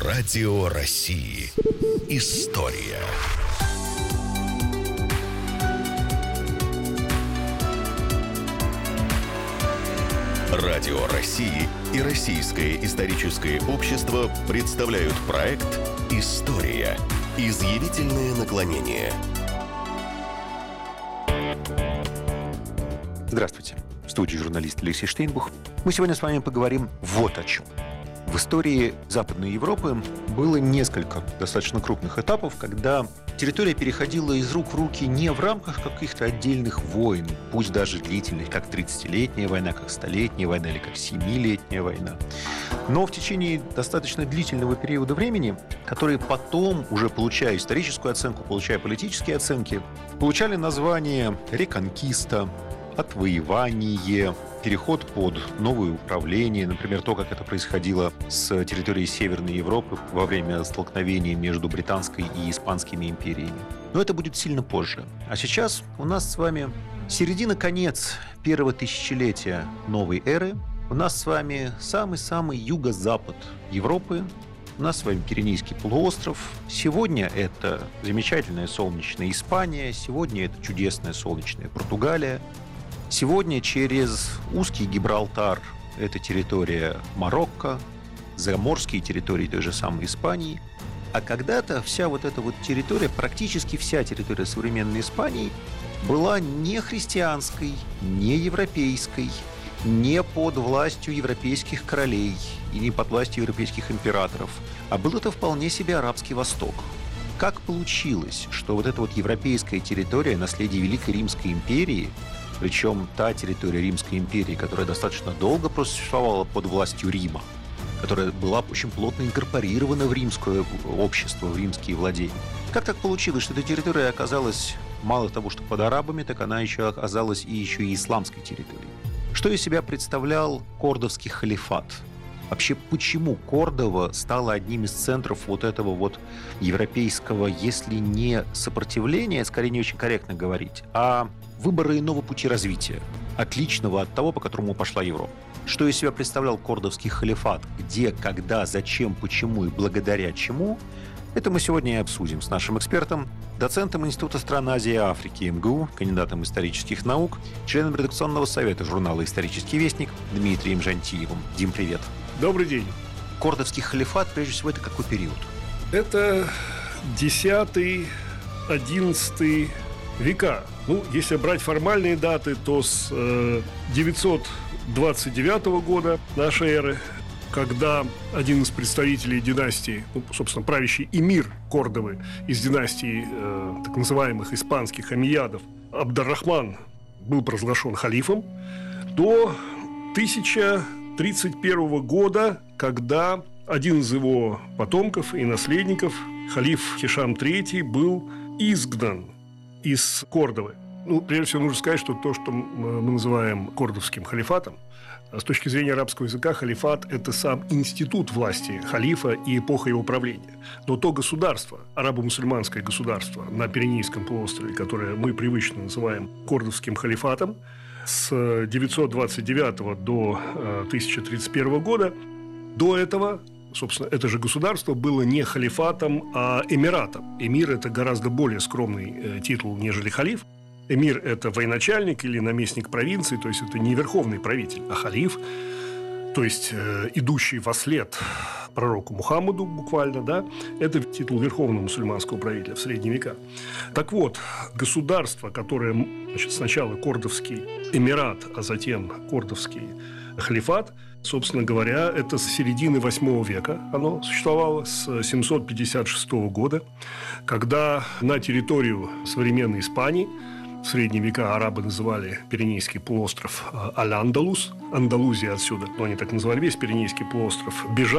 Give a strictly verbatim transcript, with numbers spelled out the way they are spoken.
Радио России. История. Радио России и Российское историческое общество представляют проект «История. Изъявительное наклонение». Здравствуйте. В студии журналист Алексей Штейнбух. Мы сегодня с вами поговорим вот о чем. В истории Западной Европы было несколько достаточно крупных этапов, когда территория переходила из рук в руки не в рамках каких-то отдельных войн, пусть даже длительных, как тридцатилетняя война, как столетняя война или как семилетняя война, но в течение достаточно длительного периода времени, которые потом, уже получая историческую оценку, получая политические оценки, получали название «реконкиста», «отвоевание», переход под новое управление, например, то, как это происходило с территорией Северной Европы во время столкновений между Британской и Испанскими империями. Но это будет сильно позже. А сейчас у нас с вами середина-конец первого тысячелетия новой эры. У нас с вами самый-самый юго-запад Европы. У нас с вами Пиренейский полуостров. Сегодня это замечательная солнечная Испания. Сегодня это чудесная солнечная Португалия. Сегодня через узкий Гибралтар это территория Марокко, заморские территории той же самой Испании. А когда-то вся вот эта вот территория, практически вся территория современной Испании была не христианской, не европейской, не под властью европейских королей и не под властью европейских императоров, а был это вполне себе арабский Восток. Как получилось, что вот эта вот европейская территория, наследие Великой Римской империи, причем та территория Римской империи, которая достаточно долго просуществовала под властью Рима, которая была очень плотно инкорпорирована в римское общество, в римские владения. Как так получилось, что эта территория оказалась мало того, что под арабами, так она еще оказалась и еще и исламской территорией? Что из себя представлял кордовский халифат? Вообще, почему Кордова стала одним из центров вот этого вот европейского, если не сопротивления, скорее не очень корректно говорить, а выбора иного пути развития, отличного от того, по которому пошла Европа? Что из себя представлял кордовский халифат? Где, когда, зачем, почему и благодаря чему? Это мы сегодня и обсудим с нашим экспертом, доцентом Института стран Азии и Африки эм гэ у, кандидатом исторических наук, членом редакционного совета журнала «Исторический вестник» Дмитрием Жантиевым. Дим, привет. Добрый день. Кордовский халифат, прежде всего, это какой период? Это десятый, одиннадцатый века. Ну, если брать формальные даты, то с э, девятьсот двадцать девятого года нашей эры, когда один из представителей династии, ну, собственно, правящий эмир Кордовы из династии э, так называемых испанских омейядов, Абд-ар-Рахман, был провозглашен халифом, до тысяча тридцать первого года, когда один из его потомков и наследников, халиф Хишам третий, был изгнан из Кордовы. Ну, прежде всего, нужно сказать, что то, что мы называем кордовским халифатом, с точки зрения арабского языка, халифат – это сам институт власти халифа и эпоха его правления. Но то государство, арабо-мусульманское государство на Пиренейском полуострове, которое мы привычно называем кордовским халифатом, с девятьсот двадцать девятого до тысяча тридцать первого года, до этого, собственно, это же государство было не халифатом, а эмиратом. Эмир – это гораздо более скромный титул, нежели халиф. Эмир – это военачальник или наместник провинции, то есть это не верховный правитель, а халиф, то есть э, идущий во след пророку Мухаммаду буквально, да, это титул верховного мусульманского правителя в средние века. Так вот, государство, которое, значит, сначала кордовский эмират, а затем кордовский халифат, собственно говоря, это с середины восьмого века оно существовало, с семьсот пятьдесят шестого года, когда на территорию современной Испании в средние века арабы называли Пиренейский полуостров Аль-Андалус, Андалузия отсюда, но они так называли весь Пиренейский полуостров, бежали